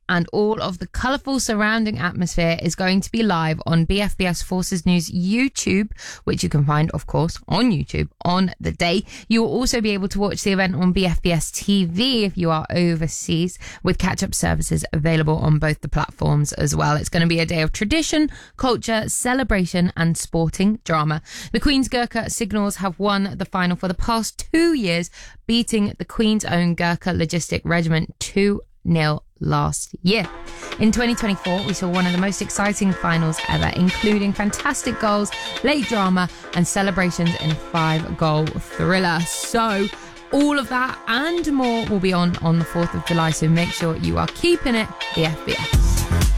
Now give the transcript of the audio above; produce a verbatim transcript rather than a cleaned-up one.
and all of the colourful surrounding atmosphere is going to be live on B F B S Forces News YouTube, which you can find, of course, on YouTube on the day. You will also be able to watch the event on B F B S T V if you are overseas, with catch-up services available on both the platforms as well. It's going to be a day of tradition, culture, celebration and sporting drama. The Queen's Gurkha Signals have won the final for the past two years, beating the Queen's Own Gurkha Logistic Regiment two nil last year. In twenty twenty-four, we saw one of the most exciting finals ever, including fantastic goals, late drama and celebrations in a five-goal thriller. So all of that and more will be on on the fourth of July, so make sure you are keeping it B F B S.